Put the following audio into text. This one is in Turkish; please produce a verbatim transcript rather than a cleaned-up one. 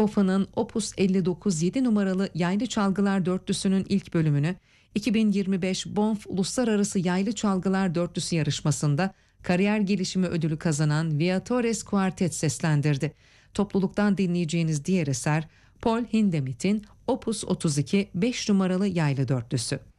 Beethoven'ın Opus elli dokuz yedi numaralı Yaylı Çalgılar Dörtlüsü'nün ilk bölümünü iki bin yirmi beş Bonf Uluslararası Yaylı Çalgılar Dörtlüsü yarışmasında kariyer gelişimi ödülü kazanan Viatores Quartet seslendirdi. Topluluktan dinleyeceğiniz diğer eser Paul Hindemith'in Opus otuz iki beş numaralı Yaylı Dörtlüsü.